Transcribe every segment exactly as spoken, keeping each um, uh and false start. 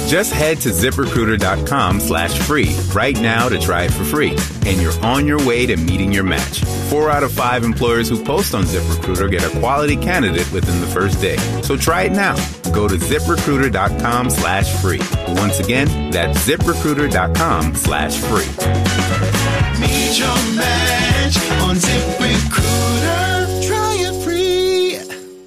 Just head to ZipRecruiter.com slash free right now to try it for free. And you're on your way to meeting your match. Four out of five employers who post on ZipRecruiter get a quality candidate within the first day. So try it now. Go to ZipRecruiter.com slash free. Once again, that's ZipRecruiter.com slash free. Meet your match on ZipRecruiter. Try it free.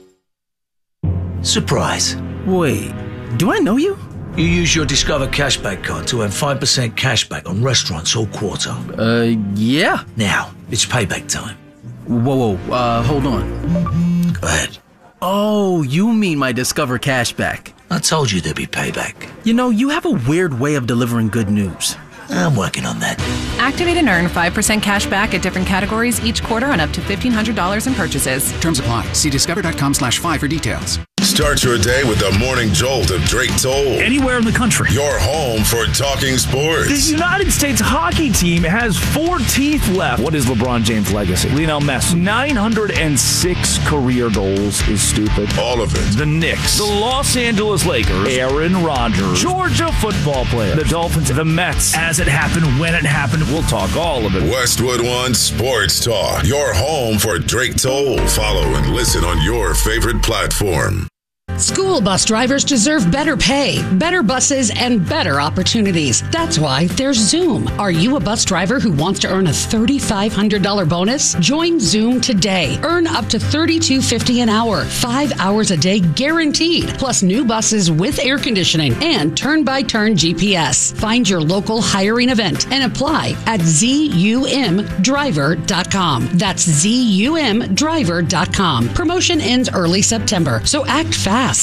Surprise. Wait, do I know you? You use your Discover Cashback card to earn five percent cashback on restaurants all quarter. Uh, yeah. Now, it's payback time. Whoa, whoa, uh, hold on. Go ahead. Oh, you mean my Discover Cashback. I told you there'd be payback. You know, you have a weird way of delivering good news. I'm working on that. Activate and earn five percent cash back at different categories each quarter on up to fifteen hundred dollars in purchases. Terms apply. See discover.com slash five for details. Start your day with the morning jolt of Drake Toll. Anywhere in the country. Your home for talking sports. The United States hockey team has four teeth left. What is LeBron James' legacy? Lionel Messi. nine hundred six career goals is stupid. All of it. The Knicks. The Los Angeles Lakers. Aaron Rodgers. Georgia football player. The Dolphins. The Mets. As it happened, when it happened, we'll talk all of it. Westwood One Sports Talk. Your home for Drake Toll. Follow and listen on your favorite platform. School bus drivers deserve better pay, better buses, and better opportunities. That's why there's Zoom. Are you a bus driver who wants to earn a three thousand five hundred dollars bonus? Join Zoom today. Earn up to thirty-two dollars and fifty cents an hour, five hours a day guaranteed, plus new buses with air conditioning and turn-by-turn G P S. Find your local hiring event and apply at Z U M driver dot com. That's Z U M driver dot com. Promotion ends early September, so act fast.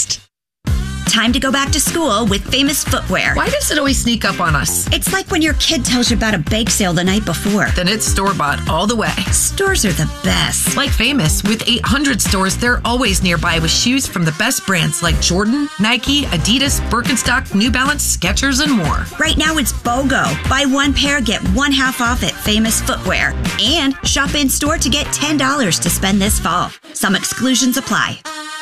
Time to go back to school with Famous Footwear. Why does it always sneak up on us? It's like when your kid tells you about a bake sale the night before. Then it's store-bought all the way. Stores are the best. Like Famous, with eight hundred stores, they're always nearby with shoes from the best brands like Jordan, Nike, Adidas, Birkenstock, New Balance, Skechers, and more. Right now it's BOGO. Buy one pair, get one half off at Famous Footwear. And shop in-store to get ten dollars to spend this fall. Some exclusions apply.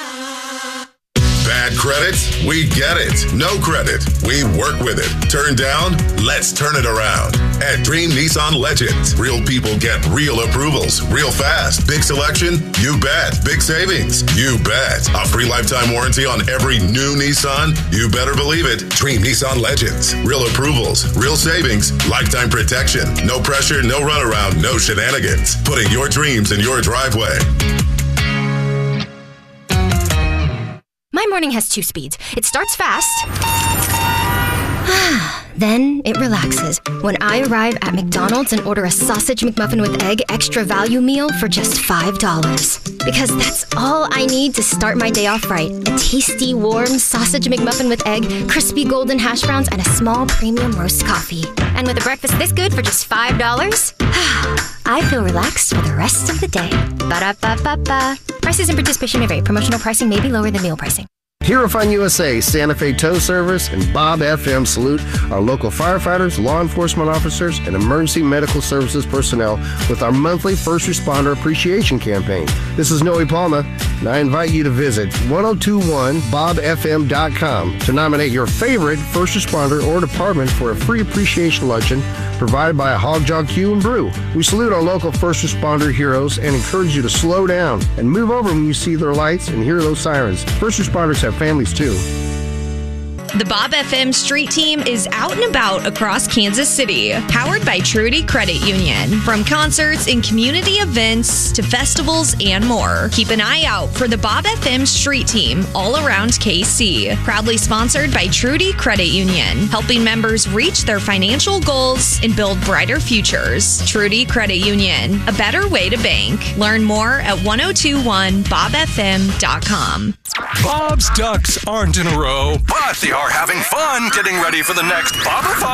Bad credit? We get it. No credit? We work with it. Turn down? Let's turn it around. At Dream Nissan Legends, real people get real approvals real fast. Big selection? You bet. Big savings? You bet. A free lifetime warranty on every new Nissan? You better believe it. Dream Nissan Legends. Real approvals, real savings, lifetime protection. No pressure, no runaround, no shenanigans. Putting your dreams in your driveway. My morning has two speeds. It starts fast, then it relaxes when I arrive at McDonald's and order a sausage McMuffin with egg extra value meal for just five dollars. Because that's all I need to start my day off right. A tasty, warm sausage McMuffin with egg, crispy golden hash browns, and a small premium roast coffee. And with a breakfast this good for just five dollars, I feel relaxed for the rest of the day. Ba-da-ba-ba-ba. Prices and participation may vary. Promotional pricing may be lower than meal pricing. Hero Fun U S A, Santa Fe Tow Service, and Bob F M salute our local firefighters, law enforcement officers, and emergency medical services personnel with our monthly First Responder Appreciation Campaign. This is Noe Palma, and I invite you to visit ten twenty-one bob f m dot com to nominate your favorite first responder or department for a free appreciation luncheon provided by a Hog Jog Q and Brew. We salute our local first responder heroes and encourage you to slow down and move over when you see their lights and hear those sirens. First responders have families too. The Bob F M Street Team is out and about across Kansas City, powered by Truity Credit Union. From concerts and community events to festivals and more. Keep an eye out for the Bob F M Street Team all around K C. Proudly sponsored by Truity Credit Union, helping members reach their financial goals and build brighter futures. Truity Credit Union, a better way to bank. Learn more at ten twenty-one bob f m dot com. Bob's Ducks aren't in a row, but they are having fun getting ready for the next Bob-a-Five